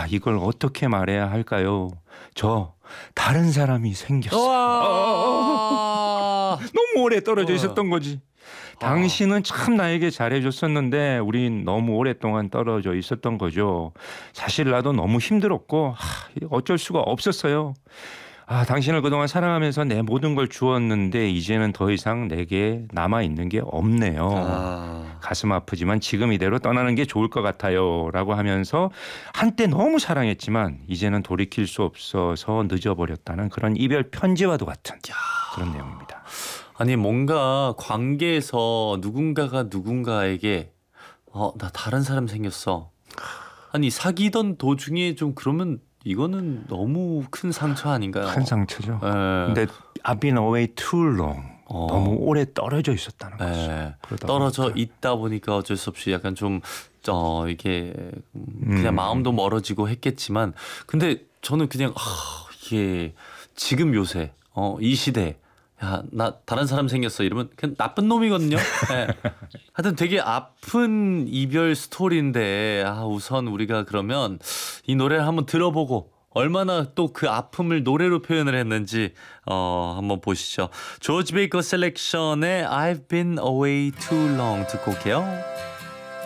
이걸 어떻게 말해야 할까요? 저 다른 사람이 생겼어요. 너무 오래 떨어져 있었던 거지. 당신은 참 나에게 잘해줬었는데 우린 너무 오랫동안 떨어져 있었던 거죠. 사실 나도 너무 힘들었고 어쩔 수가 없었어요. 당신을 그동안 사랑하면서 내 모든 걸 주었는데 이제는 더 이상 내게 남아있는 게 없네요. 가슴 아프지만 지금 이대로 떠나는 게 좋을 것 같아요. 라고 하면서 한때 너무 사랑했지만 이제는 돌이킬 수 없어서 늦어버렸다는 그런 이별 편지와도 같은 그런 내용입니다. 아니 뭔가 관계에서 누군가가 누군가에게 나 다른 사람 생겼어. 아니 사귀던 도중에 좀 그러면 이거는 너무 큰 상처 아닌가요? 큰 상처죠. 근데 I've been away too long. 너무 오래 떨어져 있었다는 거죠. 떨어져 보니까. 있다 보니까 어쩔 수 없이 약간 좀 이게 그냥 마음도 멀어지고 했겠지만 근데 저는 그냥 이게 지금 요새 이 시대 야, 나 다른 사람 생겼어 이러면 그냥 나쁜 놈이거든요. 네. 하여튼 되게 아픈 이별 스토리인데 우선 우리가 그러면 이 노래를 한번 들어보고 얼마나 또 그 아픔을 노래로 표현을 했는지 한번 보시죠. 조지 베이커 셀렉션의 I've been away too long 듣고 올게요.